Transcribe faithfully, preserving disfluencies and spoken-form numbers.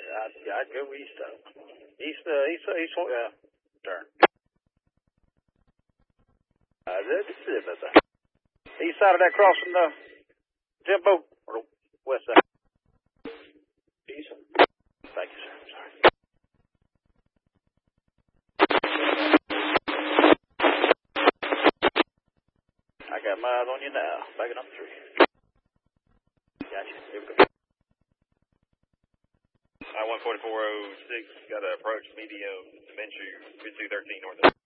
I'd, I'd go east of East, uh, east, uh, east, uh, turn. Uh, east side of that crossing, the Jimbo, or west side? East. Thank you, sir. Sorry. I got my eyes on you now. Backing up three. Gotcha. Here we go. I one forty-four oh six got an approach medium, Venture, two thirteen north.